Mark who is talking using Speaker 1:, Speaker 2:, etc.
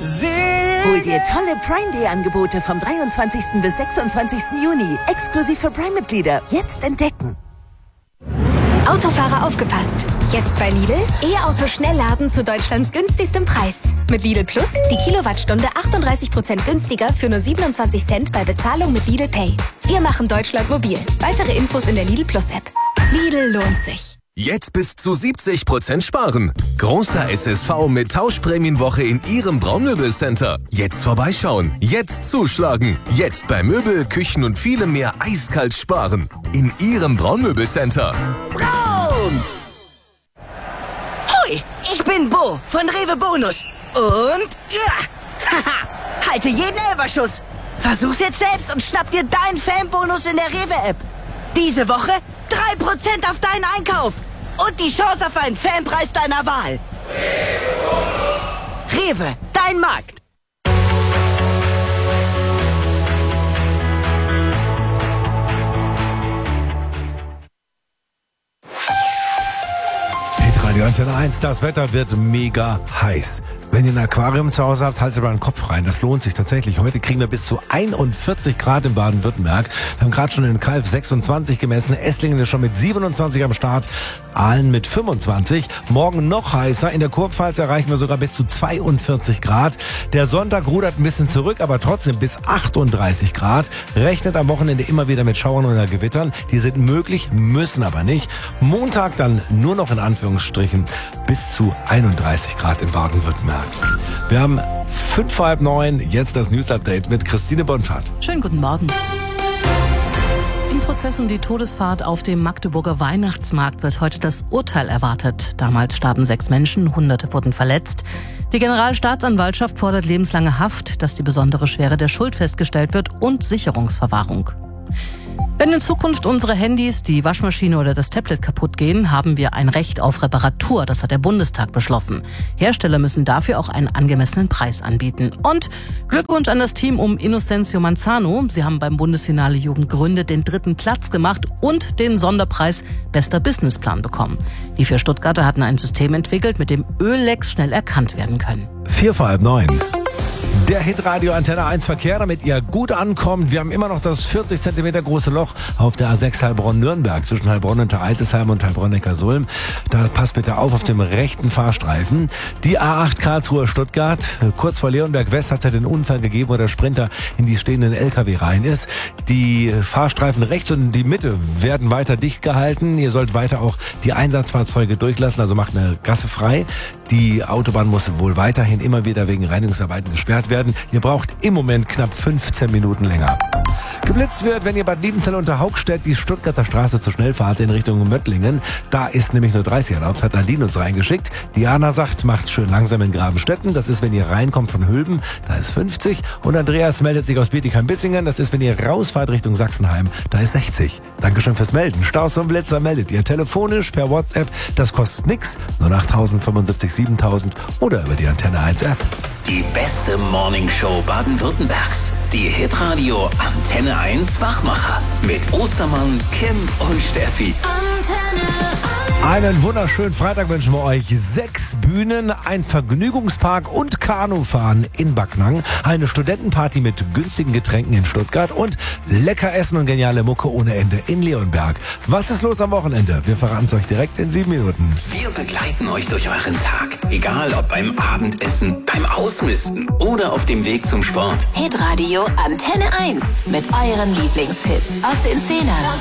Speaker 1: Hol dir tolle Prime Day Angebote vom 23. bis 26. Juni. Exklusiv für Prime-Mitglieder. Jetzt entdecken.
Speaker 2: Autofahrer aufgepasst. Jetzt bei Lidl E-Auto-Schnellladen zu Deutschlands günstigstem Preis. Mit Lidl Plus die Kilowattstunde 38% günstiger für nur 27 Cent bei Bezahlung mit Lidl Pay. Wir machen Deutschland mobil. Weitere Infos in der Lidl Plus App. Lidl lohnt sich.
Speaker 3: Jetzt bis zu 70% sparen. Großer SSV mit Tauschprämienwoche in Ihrem Braunmöbelcenter. Jetzt vorbeischauen. Jetzt zuschlagen. Jetzt bei Möbel, Küchen und vielem mehr eiskalt sparen. In Ihrem Braunmöbelcenter.
Speaker 4: Braun! Hoi, ich bin Bo von Rewe Bonus. Und... haha, halte jeden Elferschuss. Versuch's jetzt selbst und schnapp dir deinen Fanbonus in der Rewe-App. Diese Woche 3% auf deinen Einkauf. Und die Chance auf einen Fanpreis deiner Wahl. Rewe, dein Markt.
Speaker 5: Hitradio Antenne 1, das Wetter wird mega heiß. Wenn ihr ein Aquarium zu Hause habt, haltet mal den Kopf rein. Das lohnt sich tatsächlich. Heute kriegen wir bis zu 41 Grad in Baden-Württemberg. Wir haben gerade schon in Calw 26 gemessen. Esslingen ist schon mit 27 am Start. Aalen mit 25. Morgen noch heißer. In der Kurpfalz erreichen wir sogar bis zu 42 Grad. Der Sonntag rudert ein bisschen zurück, aber trotzdem bis 38 Grad. Rechnet am Wochenende immer wieder mit Schauern oder Gewittern. Die sind möglich, müssen aber nicht. Montag dann nur noch in Anführungsstrichen bis zu 31 Grad in Baden-Württemberg. Wir haben 8:55, jetzt das News-Update mit Christine Bonfahrt.
Speaker 6: Schönen guten Morgen. Im Prozess um die Todesfahrt auf dem Magdeburger Weihnachtsmarkt wird heute das Urteil erwartet. Damals starben 6 Menschen, Hunderte wurden verletzt. Die Generalstaatsanwaltschaft fordert lebenslange Haft, dass die besondere Schwere der Schuld festgestellt wird und Sicherungsverwahrung. Wenn in Zukunft unsere Handys, die Waschmaschine oder das Tablet kaputt gehen, haben wir ein Recht auf Reparatur. Das hat der Bundestag beschlossen. Hersteller müssen dafür auch einen angemessenen Preis anbieten. Und Glückwunsch an das Team um Innocencio Manzano. Sie haben beim Bundesfinale Jugend Gründe den 3. Platz gemacht und den Sonderpreis Bester Businessplan bekommen. Die 4 Stuttgarter hatten ein System entwickelt, mit dem Öllecks schnell erkannt werden können.
Speaker 5: 8:45. Der Hitradio Antenne 1 Verkehr, damit ihr gut ankommt. Wir haben immer noch das 40 cm große Loch auf der A6 Heilbronn-Nürnberg zwischen Heilbronn und Alzesheim und Heilbronn-Neckarsulm. Da passt bitte auf dem rechten Fahrstreifen. Die A8 Karlsruhe-Stuttgart, kurz vor Leonberg West hat es ja den Unfall gegeben, wo der Sprinter in die stehenden LKW rein ist. Die Fahrstreifen rechts und die Mitte werden weiter dicht gehalten. Ihr sollt weiter auch die Einsatzfahrzeuge durchlassen, also macht eine Gasse frei. Die Autobahn muss wohl weiterhin immer wieder wegen Reinigungsarbeiten gesperrt werden. Ihr braucht im Moment knapp 15 Minuten länger. Geblitzt wird, wenn ihr Bad Liebenzell unter Haugstedt die Stuttgarter Straße zu schnell fahrt in Richtung Möttlingen. Da ist nämlich nur 30 erlaubt, hat Nadine uns reingeschickt. Diana sagt, macht schön langsam in Grabenstetten. Das ist, wenn ihr reinkommt von Hülben, da ist 50. Und Andreas meldet sich aus Bietigheim-Bissingen. Das ist, wenn ihr rausfahrt Richtung Sachsenheim, da ist 60. Dankeschön fürs Melden. Staus und Blitzer meldet ihr telefonisch per WhatsApp. Das kostet nix. 08000 75 7000 oder über die Antenne 1 App.
Speaker 7: Die beste Morningshow Baden-Württembergs. Die Hitradio Antenne 1 Wachmacher. Mit Ostermann, Kim und Steffi.
Speaker 2: Antenne 1.
Speaker 5: Einen wunderschönen Freitag wünschen wir euch. 6 Bühnen, ein Vergnügungspark und Kanufahren in Backnang, eine Studentenparty mit günstigen Getränken in Stuttgart und lecker Essen und geniale Mucke ohne Ende in Leonberg. Was ist los am Wochenende? Wir verraten es euch direkt in 7 Minuten.
Speaker 7: Wir begleiten euch durch euren Tag. Egal ob beim Abendessen, beim Ausmisten oder auf dem Weg zum Sport.
Speaker 2: Hitradio Antenne 1 mit euren Lieblingshits aus den 10ern.